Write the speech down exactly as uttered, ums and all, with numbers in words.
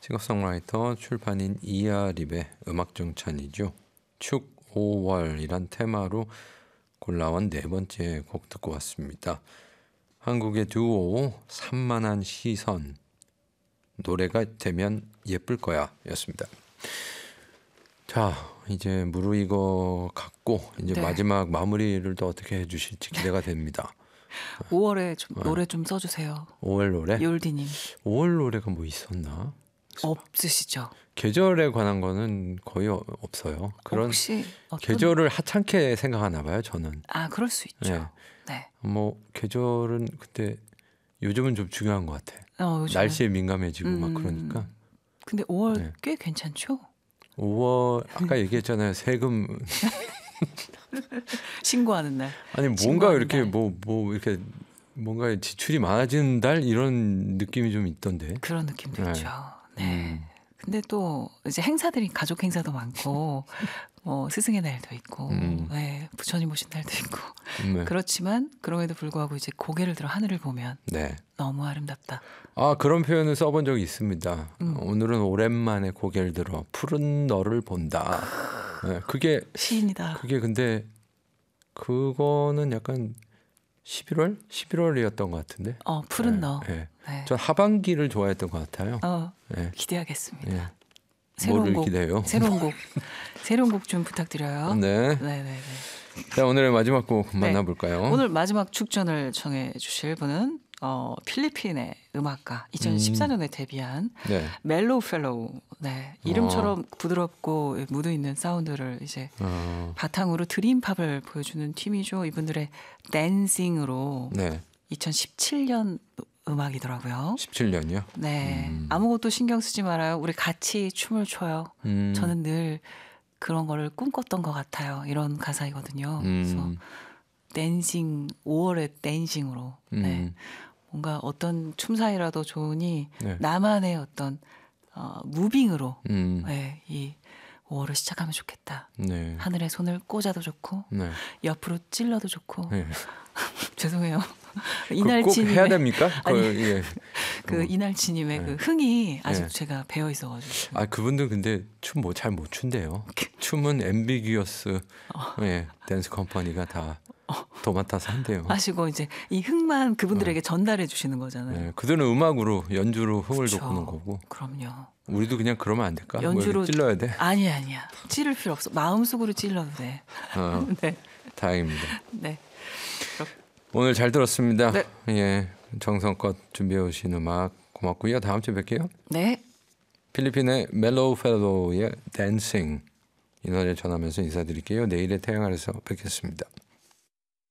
싱어송라이터 출판인 이하립의 음악정찬이죠. 축 오월이란 테마로 골라온 네 번째 곡 듣고 왔습니다. 한국의 듀오 산만한 시선, 노래가 되면 예쁠 거야 였습니다. 자, 이제 무르익어 갔고 이제 네. 마지막 마무리를 또 어떻게 해주실지 기대가 됩니다. 오월에 좀 어. 노래 좀 써주세요. 오월 노래? 요울디님. 오월 노래가 뭐 있었나? 없으시죠? 계절에 관한 거는 거의 없어요. 그런 혹시 어떤... 계절을 하찮게 생각하나 봐요, 저는. 아, 그럴 수 있죠. 네. 네. 뭐 계절은 그때 요즘은 좀 중요한 것 같아. 어, 날씨에 민감해지고 음... 막 그러니까. 근데 오월 네. 꽤 괜찮죠? 오월 아까 얘기했잖아요. 세금 신고하는 날. 아니 뭔가 이렇게 뭐뭐 뭐 이렇게 뭔가 지출이 많아지는 달 이런 느낌이 좀 있던데. 그런 느낌도 네. 있죠. 네. 음. 근데 또 이제 행사들이 가족 행사도 많고 뭐 스승의 날도 있고 음. 네, 부처님 오신 날도 있고 네. 그렇지만 그럼에도 불구하고 이제 고개를 들어 하늘을 보면 네. 너무 아름답다. 아, 그런 표현을 써본 적이 있습니다. 음. 오늘은 오랜만에 고개를 들어 푸른 너를 본다. 네, 그게 시인이다. 그게 근데 그거는 약간 십일월? 십일월이었던 것 같은데. 어, 푸른 네, 너. 네. 네. 전 하반기를 좋아했던 것 같아요. 어, 네. 기대하겠습니다. 네. 새로운 곡, 기대요? 새로운 곡, 새로운 곡 좀 부탁드려요. 네. 네, 네, 네. 자, 오늘의 마지막 곡 만나볼까요? 네. 오늘 마지막 축전을 청해 주실 분은 어, 필리핀의 음악가 이천십사 년에 데뷔한 네. 멜로우 펠로우. 네. 이름처럼 어. 부드럽고 무드 있는 사운드를 이제 어. 바탕으로 드림팝을 보여주는 팀이죠. 이분들의 댄싱으로 네. 이천십칠 년 음악이더라고요. 십칠 년이요? 네. 음. 아무것도 신경 쓰지 말아요. 우리 같이 춤을 춰요. 음. 저는 늘 그런 거를 꿈꿨던 것 같아요. 이런 가사이거든요. 음. 그래서 댄싱, 오월의 댄싱으로 음. 네. 뭔가 어떤 춤 사이라도 좋으니 네. 나만의 어떤 어, 무빙으로 음. 네, 이 오월을 시작하면 좋겠다. 네. 하늘에 손을 꽂아도 좋고 네. 옆으로 찔러도 좋고 네. 죄송해요. 이날치님의 꼭 해야 됩니까? 아니, 그, 예. 그 이날치님의 네. 그 흥이 아직 네. 제가 배어 있어가지고. 아, 그분들 근데 춤 뭐 잘 못 춘대요. 춤은 앰비기어스 어. 예, 댄스 컴퍼니가 다 도맡아서 한대요. 하시고 이제 이 흥만 그분들에게 어. 전달해 주시는 거잖아요. 네, 그들은 음악으로 연주로 흥을 그쵸. 돋구는 거고. 그럼요. 우리도 그냥 그러면 안 될까? 연주로 뭐 찔러야 돼? 아니 아니야. 찌를 필요 없어. 마음속으로 찔러도 돼. 어, 네. 다행입니다. 네. 오늘 잘 들었습니다. 네. 예, 정성껏 준비해 오신 음악 고맙고요. 다음 주에 뵐게요. 네. 필리핀의 멜로우 펠로우의 댄싱 이 노래 전하면서 인사드릴게요. 내일의 태양 아래서 뵙겠습니다.